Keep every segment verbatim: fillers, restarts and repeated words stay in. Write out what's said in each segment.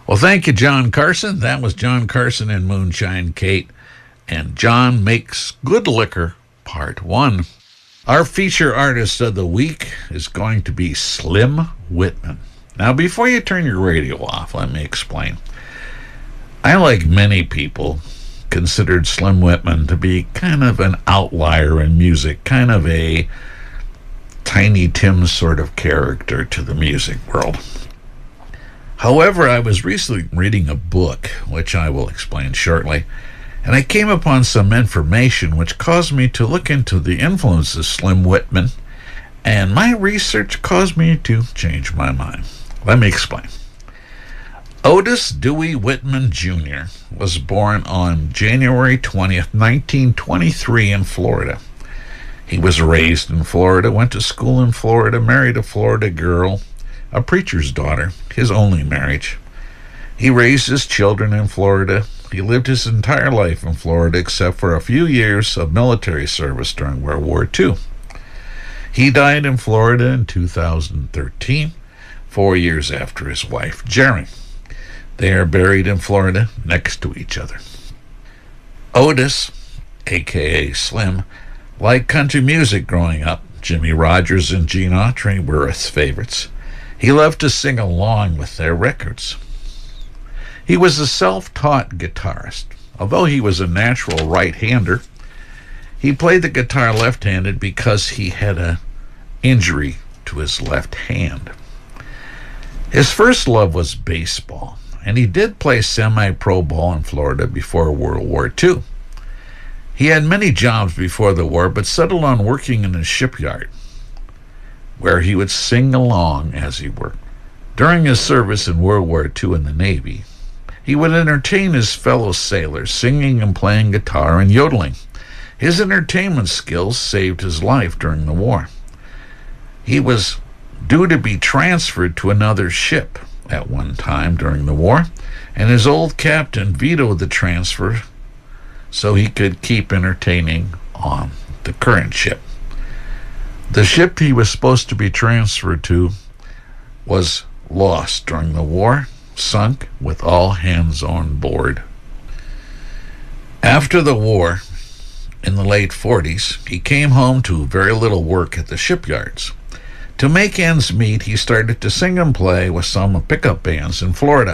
Well, thank you, John Carson. That was John Carson and Moonshine Kate, and John Makes Good Liquor, Part one. Our feature artist of the week is going to be Slim Whitman. Now, before you turn your radio off, let me explain. I, like many people, considered Slim Whitman to be kind of an outlier in music, kind of a Tiny Tim sort of character to the music world. However, I was recently reading a book, which I will explain shortly, and I came upon some information which caused me to look into the influence of Slim Whitman, and my research caused me to change my mind. Let me explain. Otis Dewey Whitman Junior was born on January twentieth, nineteen twenty-three in Florida. He was raised in Florida, went to school in Florida, married a Florida girl, a preacher's daughter, his only marriage. He raised his children in Florida. He lived his entire life in Florida except for a few years of military service during World War Two. He died in Florida in two thousand thirteen, four years after his wife, Jerry. They are buried in Florida next to each other. Otis, a k a. Slim, liked country music growing up. Jimmy Rogers and Gene Autry were his favorites. He loved to sing along with their records. He was a self-taught guitarist. Although he was a natural right-hander, he played the guitar left-handed because he had an injury to his left hand. His first love was baseball, and he did play semi-pro ball in Florida before World War Two. He had many jobs before the war, but settled on working in a shipyard, where he would sing along as he worked. During his service in World War Two in the Navy, he would entertain his fellow sailors, singing and playing guitar and yodeling. His entertainment skills saved his life during the war. He was due to be transferred to another ship at one time during the war, and his old captain vetoed the transfer so he could keep entertaining on the current ship. The ship he was supposed to be transferred to was lost during the war, sunk with all hands on board. After the war, in the late forties, he came home to very little work at the shipyards. To make ends meet, he started to sing and play with some pickup bands in Florida.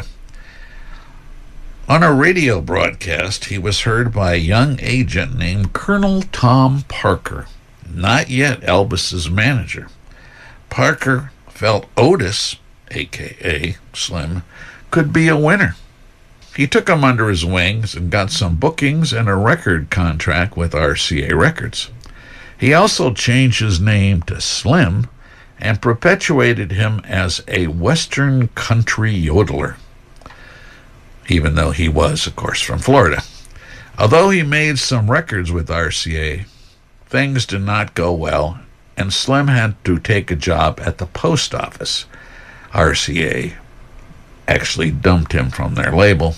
On a radio broadcast, he was heard by a young agent named Colonel Tom Parker, not yet Elvis's manager. Parker felt Otis, a k a. Slim, could be a winner. He took him under his wings and got some bookings and a record contract with R C A Records. He also changed his name to Slim and perpetuated him as a Western country yodeler, even though he was, of course, from Florida. Although he made some records with R C A, things did not go well, and Slim had to take a job at the post office. R C A actually dumped him from their label.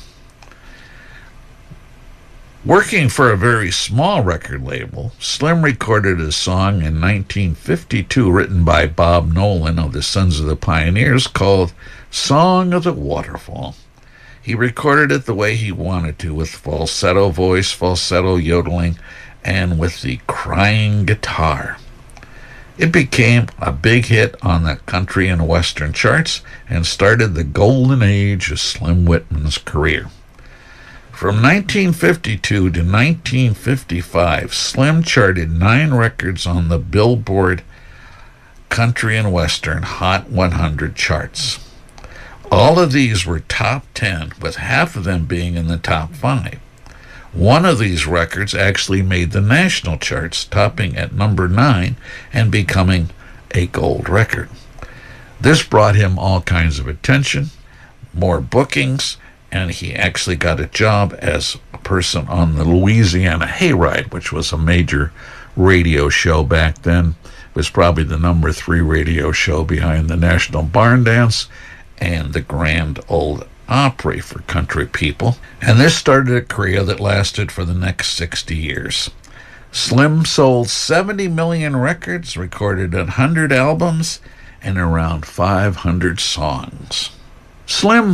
Working for a very small record label, Slim recorded a song in nineteen fifty-two written by Bob Nolan of the Sons of the Pioneers called Song of the Waterfall. He recorded it the way he wanted to, with falsetto voice, falsetto yodeling, and with the crying guitar. It became a big hit on the country and western charts and started the golden age of Slim Whitman's career. From nineteen fifty-two to nineteen fifty-five, Slim charted nine records on the Billboard Country and Western Hot one hundred charts. All of these were top ten, with half of them being in the top five. One of these records actually made the national charts, topping at number nine and becoming a gold record. This brought him all kinds of attention, more bookings, and he actually got a job as a person on the Louisiana Hayride, which was a major radio show back then. It was probably the number three radio show behind the National Barn Dance and the Grand Ole Opry for country people. And this started a career that lasted for the next sixty years. Slim sold seventy million records, recorded one hundred albums, and around five hundred songs. Slim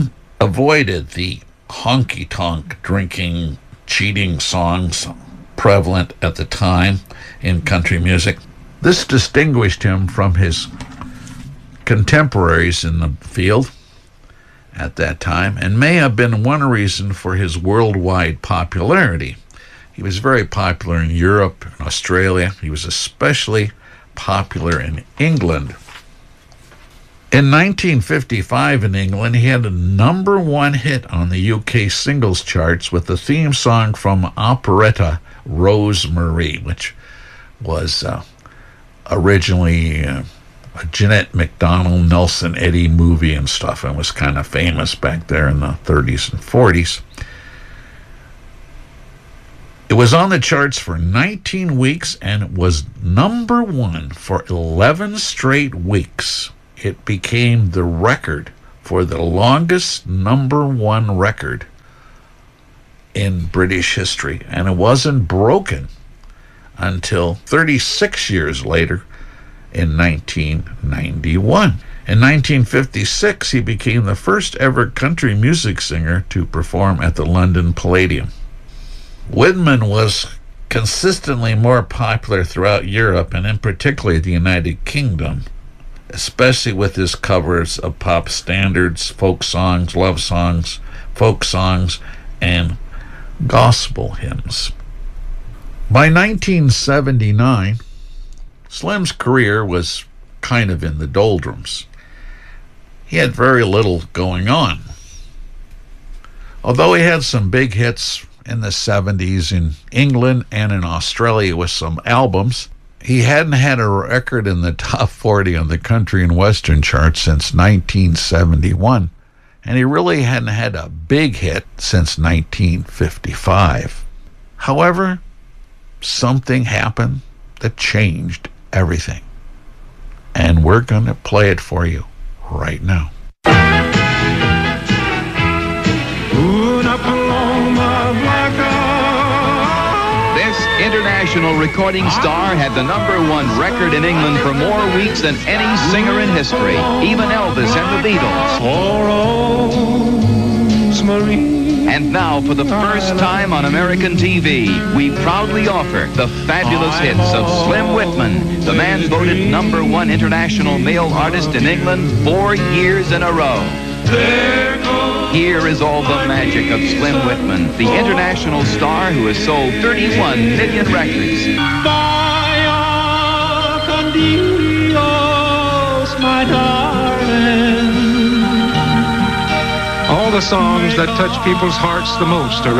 avoided the honky-tonk drinking, cheating songs prevalent at the time in country music. This distinguished him from his contemporaries in the field at that time and may have been one reason for his worldwide popularity. He was very popular in Europe and Australia. He was especially popular in England. In nineteen fifty-five in England, he had a number one hit on the U K singles charts with the theme song from operetta Rose-Marie, which was uh, originally uh, a Jeanette MacDonald, Nelson Eddy movie and stuff, and was kind of famous back there in the thirties and forties. It was on the charts for nineteen weeks, and it was number one for eleven straight weeks. It became the record for the longest number one record in British history, and it wasn't broken until thirty-six years later in nineteen ninety-one. In nineteen fifty-six, he became the first ever country music singer to perform at the London Palladium. Whitman was consistently more popular throughout Europe and in particular the United Kingdom, especially with his covers of pop standards, folk songs, love songs, folk songs, and gospel hymns. By nineteen seventy-nine, Slim's career was kind of in the doldrums. He had very little going on. Although he had some big hits in the seventies in England and in Australia with some albums, he hadn't had a record in the top forty on the country and western charts since nineteen seventy-one, and he really hadn't had a big hit since nineteen fifty-five. However, something happened that changed everything, and we're going to play it for you right now. International recording star had the number one record in England for more weeks than any singer in history, even Elvis and the Beatles. And now, for the first time on American T V, we proudly offer the fabulous hits of Slim Whitman, the man voted number one international male artist in England four years in a row. Here is all the magic of Slim Whitman, the international star who has sold thirty-one million records. My darling. All the songs that touch people's hearts the most are